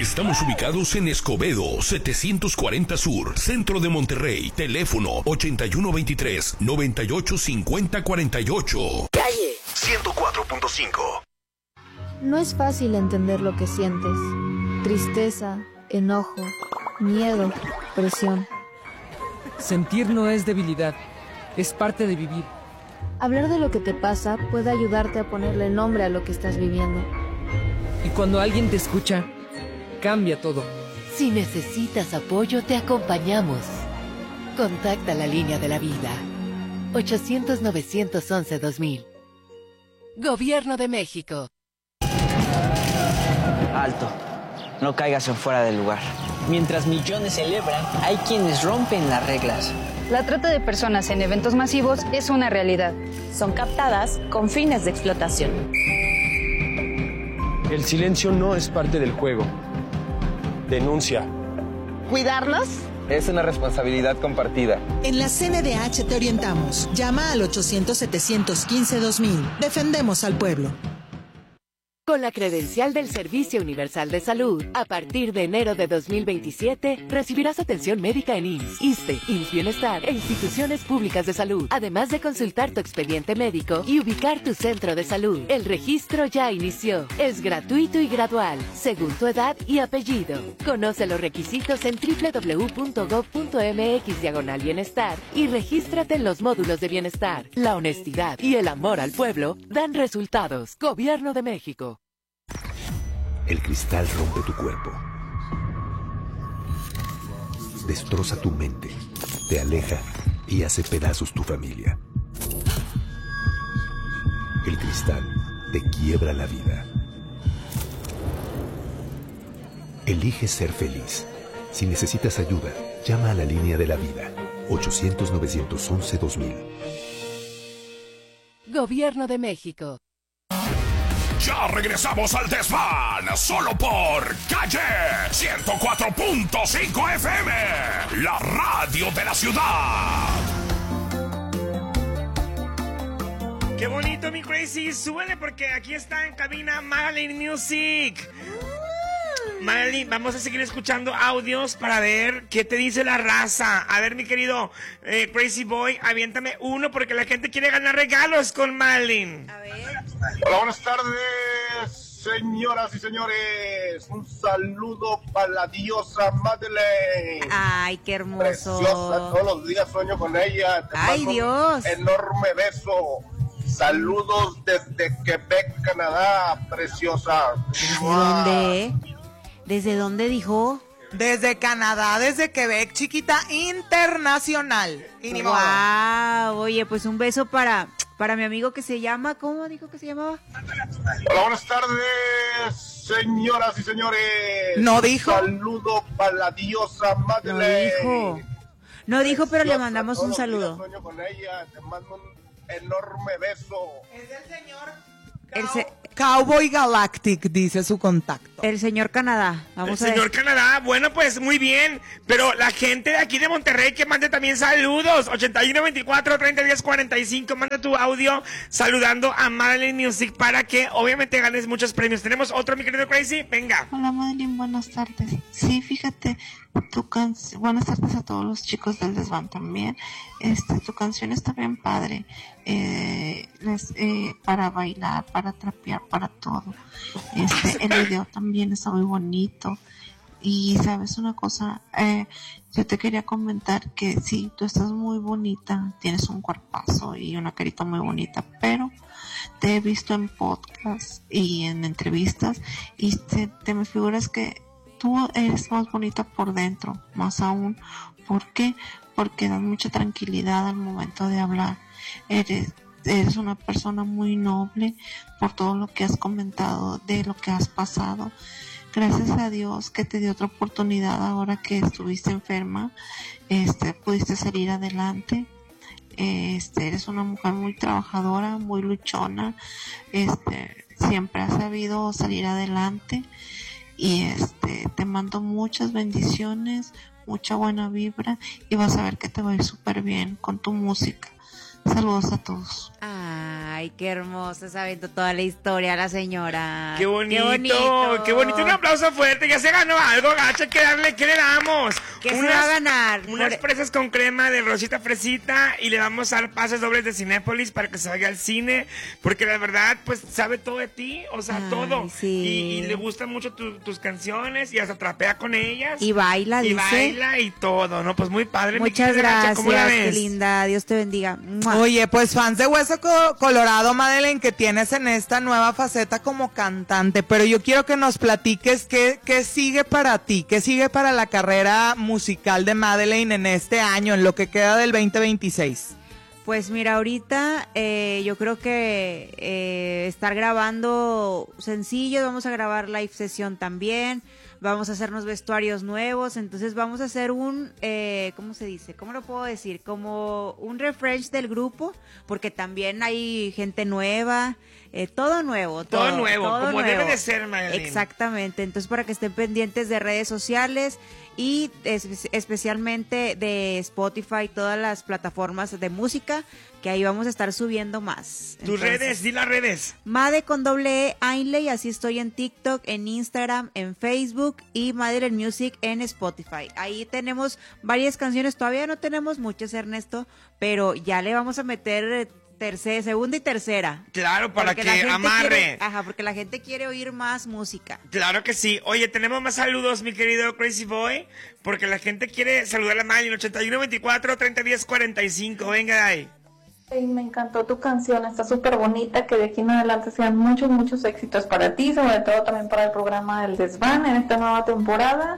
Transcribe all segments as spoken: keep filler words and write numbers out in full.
Estamos ubicados en Escobedo, setecientos cuarenta Sur, centro de Monterrey. Teléfono ochenta y uno veintitrés, noventa y ocho cincuenta cuarenta y ocho. Calle ciento cuatro punto cinco. No es fácil entender lo que sientes. Tristeza, enojo, miedo, presión. Sentir no es debilidad, es parte de vivir. Hablar de lo que te pasa puede ayudarte a ponerle nombre a lo que estás viviendo. Y cuando alguien te escucha, cambia todo. Si necesitas apoyo, te acompañamos. Contacta la línea de la vida. ochocientos, novecientos once, dos mil. Gobierno de México. Alto. No caigas en fuera del lugar. Mientras millones celebran, hay quienes rompen las reglas. La trata de personas en eventos masivos es una realidad. Son captadas con fines de explotación. El silencio no es parte del juego. Denuncia. ¿Cuidarnos? Es una responsabilidad compartida. En la C N D H te orientamos. Llama al ochocientos, setecientos quince, dos mil. Defendemos al pueblo. Con la credencial del Servicio Universal de Salud, a partir de enero de dos mil veintisiete, recibirás atención médica en I M S S, ISSSTE, I M S S Bienestar e instituciones públicas de salud, además de consultar tu expediente médico y ubicar tu centro de salud. El registro ya inició. Es gratuito y gradual, según tu edad y apellido. Conoce los requisitos en doble u doble u doble u punto gob punto eme equis diagonal bienestar y regístrate en los módulos de bienestar. La honestidad y el amor al pueblo dan resultados. Gobierno de México. El cristal rompe tu cuerpo, destroza tu mente, te aleja y hace pedazos tu familia. El cristal te quiebra la vida. Elige ser feliz. Si necesitas ayuda, llama a la línea de la vida, ochocientos, novecientos once, dos mil. Gobierno de México. Ya regresamos al Desván, solo por Calle ciento cuatro punto cinco F M, la radio de la ciudad. Qué bonito, mi Crazy, súbele porque aquí está en cabina Madeline Music. Madeline, vamos a seguir escuchando audios para ver qué te dice la raza. A ver, mi querido eh, Crazy Boy, aviéntame uno porque la gente quiere ganar regalos con Madeline. A ver. Hola, buenas tardes, señoras y señores. Un saludo para la diosa Madeline. Ay, qué hermoso. Preciosa, todos los días sueño con ella. Te Ay, Dios. Un enorme beso. Saludos desde Quebec, Canadá, preciosa. ¿Desde dónde? ¿Desde dónde dijo? Desde Canadá, desde Quebec, chiquita, internacional. Y ni modo. Wow, oye, pues un beso para, para mi amigo que se llama, ¿cómo dijo que se llamaba? Hola, buenas tardes, señoras y señores. ¿No dijo? Un saludo para la diosa Madeline. No dijo. No dijo, pero le mandamos un saludo. Sueño con ella, te mando un enorme beso. Es el señor El se- Cowboy Galactic, dice su contacto. El señor Canadá. Vamos el a señor ver. Canadá, bueno, pues muy bien. Pero la gente de aquí de Monterrey que mande también saludos. ochenta y uno veinticuatro, treinta, diez, cuarenta y cinco. Manda tu audio saludando a Madeline Music para que obviamente ganes muchos premios. Tenemos otro, mi querido Crazy. Venga. Hola, Madeline, buenas tardes. Sí, fíjate, tu canción. Buenas tardes a todos los chicos del Desván también. Este, tu canción está bien padre. Eh, les, eh, para bailar, para trapear, para todo. Este, el video también está muy bonito. Y sabes una cosa, eh, yo te quería comentar que sí, tú estás muy bonita, tienes un cuerpazo y una carita muy bonita, pero te he visto en podcast y en entrevistas y te, te me figuras que tú eres más bonita por dentro, más aún. ¿Por qué? Porque das mucha tranquilidad al momento de hablar. Eres, eres una persona muy noble por todo lo que has comentado, de lo que has pasado. Gracias a Dios que te dio otra oportunidad ahora que estuviste enferma, este, pudiste salir adelante. Este, eres una mujer muy trabajadora, muy luchona, este, siempre has sabido salir adelante y este, te mando muchas bendiciones, mucha buena vibra y vas a ver que te va a ir súper bien con tu música. Saludos a todos. Ay, qué hermosa, sabiendo toda la historia la señora. Qué bonito, qué bonito, qué bonito. Un aplauso fuerte, ya se ganó algo, gacha, ¿qué darle? ¿Qué le damos? ¿Qué unas, se va a ganar? Unas Por... fresas con crema de Rosita Fresita y le vamos a dar pases dobles de Cinépolis para que se vaya al cine, porque la verdad, pues, sabe todo de ti, o sea, Ay, todo. Sí. Y, y le gustan mucho tu, tus canciones y hasta trapea con ellas. Y baila, y dice. Y baila y todo, ¿no? Pues muy padre. Muchas gracias, gacha, ¿cómo la ves? Qué linda, Dios te bendiga. ¡Mua! Oye, pues fans de Hueso Colorado, Madeleine, que tienes en esta nueva faceta como cantante, pero yo quiero que nos platiques qué, qué sigue para ti, qué sigue para la carrera musical de Madeleine en este año, en lo que queda del veinte veintiséis. Pues mira, ahorita eh, yo creo que eh, estar grabando sencillos, vamos a grabar live sesión también, vamos a hacernos vestuarios nuevos, entonces vamos a hacer un, eh, ¿cómo se dice? ¿Cómo lo puedo decir? Como un refresh del grupo, porque también hay gente nueva, eh, todo nuevo. Todo, todo nuevo, todo como nuevo. debe de ser, Madeleine. Exactamente, entonces para que estén pendientes de redes sociales y es, especialmente de Spotify, todas las plataformas de música, que ahí vamos a estar subiendo más. Tus Entonces, redes, di las redes. Made con doble E Ainley, así estoy en TikTok, en Instagram, en Facebook y Madeleine Music en Spotify. Ahí tenemos varias canciones, todavía no tenemos muchas, Ernesto, pero ya le vamos a meter tercera, segunda y tercera. Claro, para que amarre. Quiere, ajá, porque la gente quiere oír más música. Claro que sí. Oye, tenemos más saludos, mi querido Crazy Boy, porque la gente quiere saludar a Madeleine. ochenta y uno veinticuatro treinta diez cuarenta y cinco. Venga de ahí. Hey, me encantó tu canción, está súper bonita, que de aquí en adelante sean muchos, muchos éxitos para ti, sobre todo también para el programa del Desván en esta nueva temporada.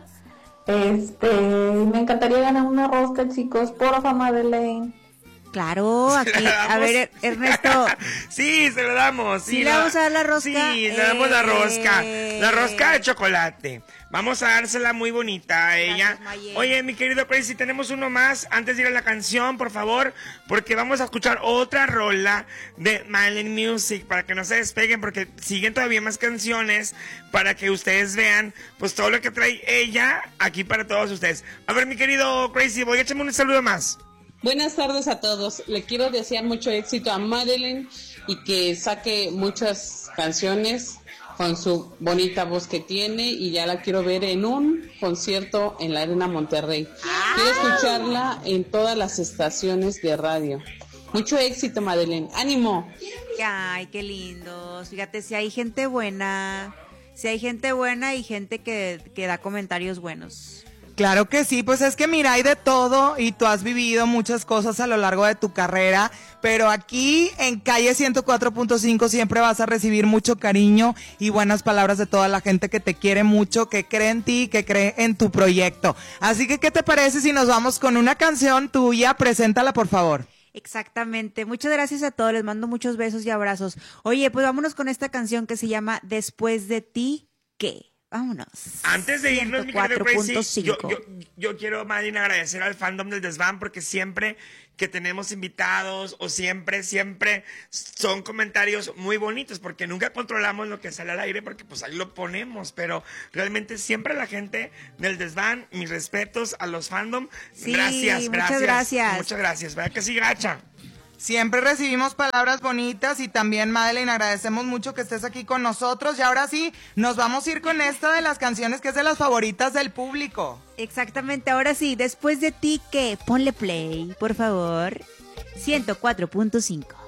Este, me encantaría ganar una rosca, chicos, porfa, Madeleine. Claro, aquí, a ver, Ernesto. Sí, se lo damos. Sí, sí le vamos a dar la rosca. Sí, le damos eh... la rosca. La rosca de chocolate. Vamos a dársela muy bonita a ella. Gracias, Oye, mi querido Crazy, tenemos uno más. Antes de ir a la canción, por favor, porque vamos a escuchar otra rola de Madeleine Music para que no se despeguen, porque siguen todavía más canciones para que ustedes vean, pues, todo lo que trae ella aquí para todos ustedes. A ver, mi querido Crazy, voy a echarme un saludo más. Buenas tardes a todos. Le quiero desear mucho éxito a Madeleine y que saque muchas canciones con su bonita voz que tiene, y ya la quiero ver en un concierto en la Arena Monterrey. Quiero escucharla en todas las estaciones de radio. Mucho éxito, Madeleine. ¡Ánimo! Ay, qué lindos. Fíjate, si hay gente buena, si hay gente buena y gente que, que da comentarios buenos. Claro que sí, pues es que mira, hay de todo y tú has vivido muchas cosas a lo largo de tu carrera, pero aquí en Calle ciento cuatro punto cinco siempre vas a recibir mucho cariño y buenas palabras de toda la gente que te quiere mucho, que cree en ti, que cree en tu proyecto. Así que, ¿qué te parece si nos vamos con una canción tuya? Preséntala, por favor. Exactamente, muchas gracias a todos, les mando muchos besos y abrazos. Oye, pues vámonos con esta canción que se llama Después de ti, ¿qué? Vámonos. Antes de irnos, mi querido Crazy, yo, yo, yo quiero, Madeleine, agradecer al fandom del Desván, porque siempre que tenemos invitados o siempre, siempre son comentarios muy bonitos, porque nunca controlamos lo que sale al aire, porque pues ahí lo ponemos, pero realmente siempre la gente del Desván, mis respetos a los fandom. Sí, gracias, muchas gracias. gracias. Muchas gracias. ¿Verdad que sí, gacha? Siempre recibimos palabras bonitas y también, Madeleine, agradecemos mucho que estés aquí con nosotros. Y ahora sí, nos vamos a ir con esta de las canciones que es de las favoritas del público. Exactamente, ahora sí, Después de ti, ¿qué? Ponle play, por favor. ciento cuatro punto cinco.